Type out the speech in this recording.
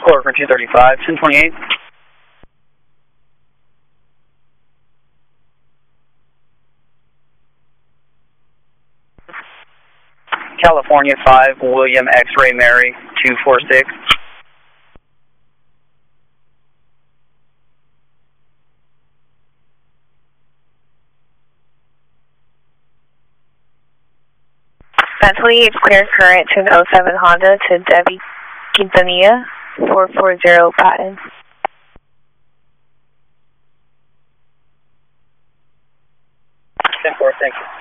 Quarter for 235, 1028. California 5, William X-Ray Mary, 246. That 28 clear current to an 07 Honda to Debbie Quintanilla, 440 Patton. 10-4, thank you.